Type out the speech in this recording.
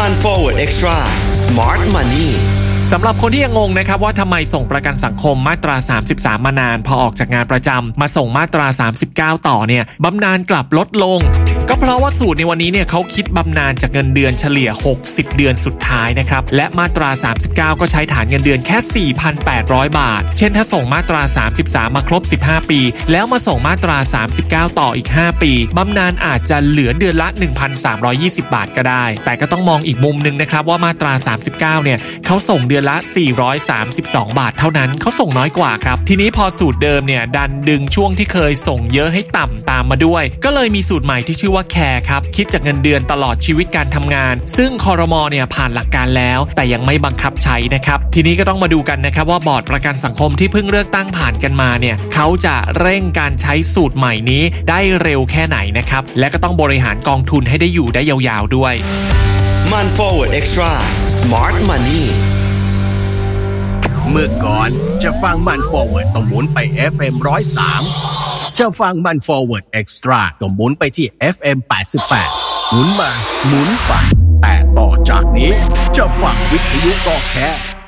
มัน Forward Extra Smart Money สำหรับคนที่ยังงงนะครับว่าทำไมส่งประกันสังคมมาตรา33มานานพอออกจากงานประจำมาส่งมาตรา39ต่อเนี่ยบำนาญกลับลดลงก็เพราะว่าสูตรในวันนี้เนี่ยเขาคิดบำนาญจากเงินเดือนเฉลี่ย60เดือนสุดท้ายนะครับและมาตรา39ก็ใช้ฐานเงินเดือนแค่ 4,800 บาทเช่นถ้าส่งมาตรา33มาครบ15ปีแล้วมาส่งมาตรา39ต่ออีก5ปีบำนาญอาจจะเหลือเดือนละ 1,320 บาทก็ได้แต่ก็ต้องมองอีกมุมนึงนะครับว่ามาตรา39เนี่ยเขาส่งเดือนละ432บาทเท่านั้นเขาส่งน้อยกว่าครับทีนี้พอสูตรเดิมเนี่ยดันดึงช่วงที่เคยส่งเยอะให้ต่ำตามมาด้วยก็เลยมีสูตรใหม่ที่ชื่อว่าแคร์ครับคิดจากเงินเดือนตลอดชีวิตการทำงานซึ่งครม.เนี่ยผ่านหลักการแล้วแต่ยังไม่บังคับใช้นะครับทีนี้ก็ต้องมาดูกันนะครับว่าบอร์ดประกันสังคมที่เพิ่งเลือกตั้งผ่านกันมาเนี่ยเขาจะเร่งการใช้สูตรใหม่นี้ได้เร็วแค่ไหนนะครับและก็ต้องบริหารกองทุนให้ได้อยู่ได้ยาวๆด้วยมัน Forward Extra Smart Money เมื่อก่อนจะฟังมัน Forward ต้องหมุนไป FM 103จะฟังมัน Forward Extra ต้องหมุนไปที่ FM 88หมุนมาหมุนไปแต่ต่อจากนี้จะฟังวิทยุก็แค่